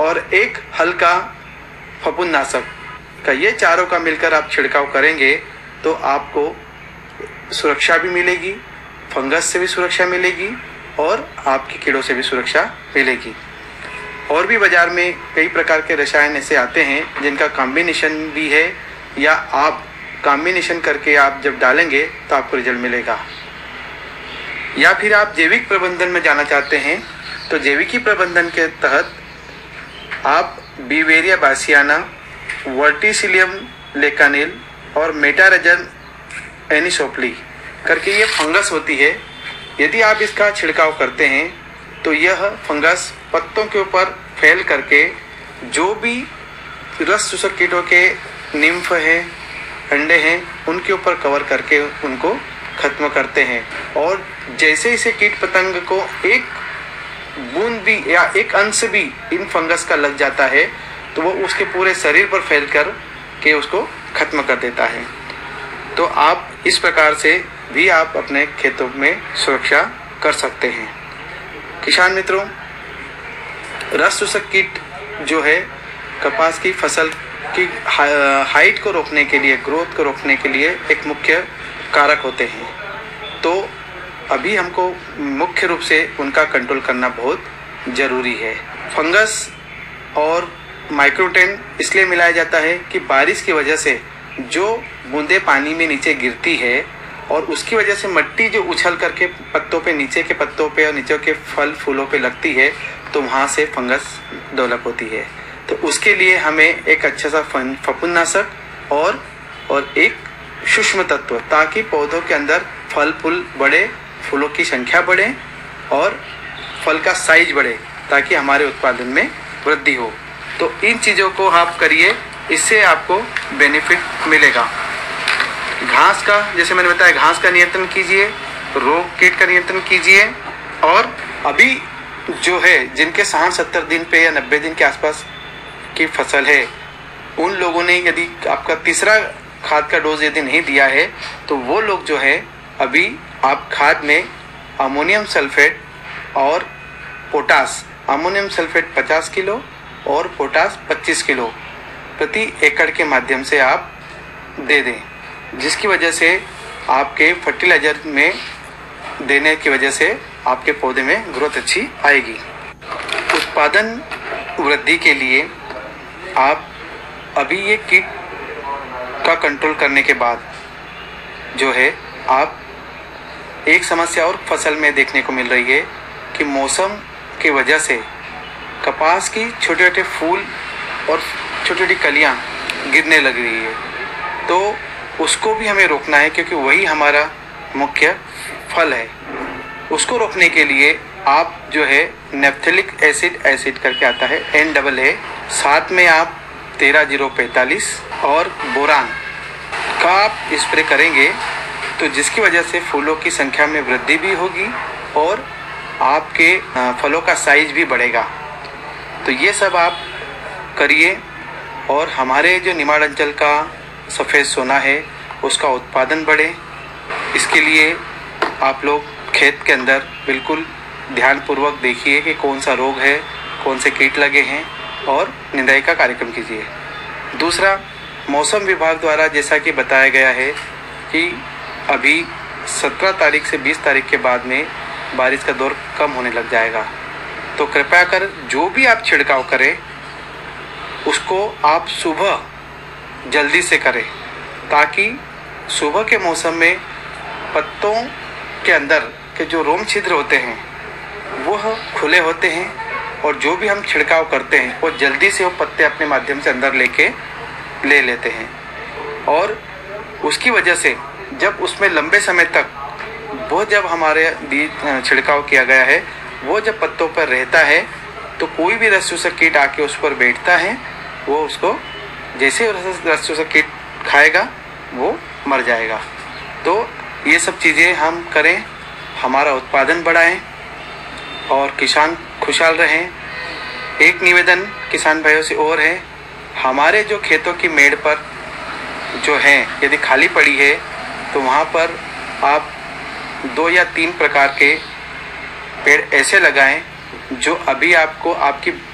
और एक हल्का फफूंदनाशक का, ये चारों का मिलकर आप छिड़काव करेंगे तो आपको सुरक्षा भी मिलेगी, फंगस से भी सुरक्षा मिलेगी और आपके कीड़ों से भी सुरक्षा मिलेगी। और भी बाजार में कई प्रकार के रसायन ऐसे आते हैं जिनका कॉम्बिनेशन भी है, या आप कॉम्बिनेशन करके आप जब डालेंगे तो आपको रिजल्ट मिलेगा। या फिर आप जैविक प्रबंधन में जाना चाहते हैं तो जैविकी प्रबंधन के तहत आप बीवेरिया बासियाना, वर्टिसिलियम लेकानिल और मेटाराइजम एनिसोप्ली करके ये फंगस होती है। यदि आप इसका छिड़काव करते हैं तो यह फंगस पत्तों के ऊपर फैल करके जो भी रस चूसक कीटों के निम्फ हैं, अंडे हैं, उनके ऊपर कवर करके उनको खत्म करते हैं। और जैसे इसे कीट पतंग को एक बूंद भी या एक अंश भी इन फंगस का लग जाता है तो वो उसके पूरे शरीर पर फैल कर के उसको खत्म कर देता है। तो आप इस प्रकार से भी आप अपने खेतों में सुरक्षा कर सकते हैं। किसान मित्रों, रस चूसक कीट जो है कपास की फसल की हाइट को रोकने के लिए, ग्रोथ को रोकने के लिए एक मुख्य कारक होते हैं। तो अभी हमको मुख्य रूप से उनका कंट्रोल करना बहुत ज़रूरी है। फंगस और माइक्रोटेन इसलिए मिलाया जाता है कि बारिश की वजह से जो बूंदें पानी में नीचे गिरती है और उसकी वजह से मिट्टी जो उछल करके पत्तों पे, नीचे के पत्तों पे और नीचे के फल फूलों पे लगती है तो वहाँ से फंगस डेवलप होती है। तो उसके लिए हमें एक अच्छा सा फफूंदनाशक और एक सूक्ष्म तत्व, ताकि पौधों के अंदर फल फूल बढ़े, फूलों की संख्या बढ़े और फल का साइज बढ़े, ताकि हमारे उत्पादन में वृद्धि हो। तो इन चीज़ों को आप करिए, इससे आपको बेनिफिट मिलेगा। घास का, जैसे मैंने बताया, घास का नियंत्रण कीजिए, रोग कीट का नियंत्रण कीजिए। और अभी जो है जिनके 60-70 दिन पे या 90 दिन के आसपास की फसल है, उन लोगों ने यदि आपका तीसरा खाद का डोज यदि नहीं दिया है तो वो लोग जो है अभी आप खाद में अमोनियम सल्फेट और पोटास, अमोनियम सल्फेट 50 किलो और पोटास 25 किलो प्रति एकड़ के माध्यम से आप दे दें, जिसकी वजह से आपके फर्टिलाइजर में देने की वजह से आपके पौधे में ग्रोथ अच्छी आएगी। उत्पादन वृद्धि के लिए आप अभी ये कीट का कंट्रोल करने के बाद जो है आप एक समस्या और फसल में देखने को मिल रही है कि मौसम की वजह से कपास की छोटे छोटे फूल और छोटी छोटी कलियां गिरने लग रही है। तो उसको भी हमें रोकना है, क्योंकि वही हमारा मुख्य फल है। उसको रोकने के लिए आप जो है नेप्थेलिक एसिड करके आता है NAA, साथ में आप 13-0-45 और बोरान का आप स्प्रे करेंगे तो जिसकी वजह से फूलों की संख्या में वृद्धि भी होगी और आपके फलों का साइज भी बढ़ेगा। तो ये सब आप करिए और हमारे जो निमाड़ अंचल का सफ़ेद सोना है उसका उत्पादन बढ़े। इसके लिए आप लोग खेत के अंदर बिल्कुल ध्यानपूर्वक देखिए कि कौन सा रोग है, कौन से कीट लगे हैं और निंदाई का कार्यक्रम कीजिए। दूसरा, मौसम विभाग द्वारा जैसा कि बताया गया है कि अभी 17 तारीख से 20 तारीख के बाद में बारिश का दौर कम होने लग जाएगा। तो कृपया कर जो भी आप छिड़काव करें उसको आप सुबह जल्दी से करें, ताकि सुबह के मौसम में पत्तों के अंदर के जो रोम छिद्र होते हैं वह खुले होते हैं और जो भी हम छिड़काव करते हैं वो जल्दी से वो पत्ते अपने माध्यम से अंदर ले लेते हैं। और उसकी वजह से जब उसमें लंबे समय तक वो जब हमारे बीज छिड़काव किया गया है वो जब पत्तों पर रहता है तो कोई भी रस चूसक कीट आके उस पर बैठता है, वो उसको जैसे रस चूसक कीट खाएगा वो मर जाएगा। तो ये सब चीज़ें हम करें, हमारा उत्पादन बढ़ाएं और किसान खुशहाल रहें। एक निवेदन किसान भाइयों से और है, हमारे जो खेतों की मेड़ पर जो है यदि खाली पड़ी है तो वहाँ पर आप 2 या 3 प्रकार के पेड़ ऐसे लगाएं जो अभी आपको आपकी